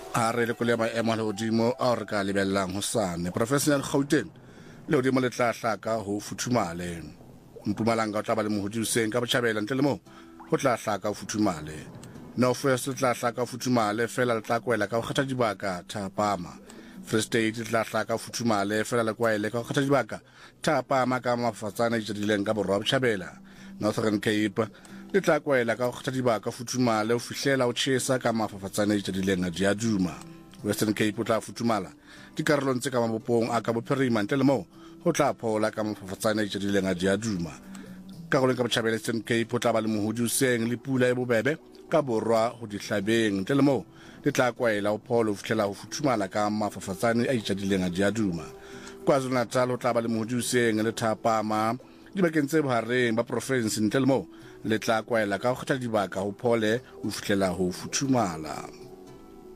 a re le kolema ema le hodimo a re ka lebellang ho sane professional Gauteng le hodimo le tla hlaka ho futhumale Mpumalanga o tla ba le mohodiseng ka Botjhabela ntle le mo ho tla hlaka ho futhumale no first tla hlaka ho futhumale fela le tla kwela ka ho kgetha dibaka Thapama Free State tla hlaka ho futhumale fela le kwaele ka ho kgetha dibaka Thapama ka mafatsana itsedileng ka borwa Botjhabela Northern Cape le tla kwela ka ho kgetha dibaka futhumale ho fihlela ho tjhesa ka mafafatsana itsedileng a Diaduma Western Cape o tla futhumala dikarolong tse ka mabopong a ka Bophirima ntle le mo ho tla phola ka mafafatsana itsedileng a Diaduma karolong ka Botjhabela Eastern Cape o tla ba le mohodiseng le pula e bobebe ka borwa ho dihlabeng ntle le mo le tla kwaela ho pholo ho fihlela ho futhumala ka mafafatsane a itsedileng a Diaduma KwaZulu-Natal o tla ba le mohodiseng le Thapama dibakeng tse bohareng ba province ntle le mo le tla kwaela ka ho kgetha dibaka ho phole ho fihlela ho futhumala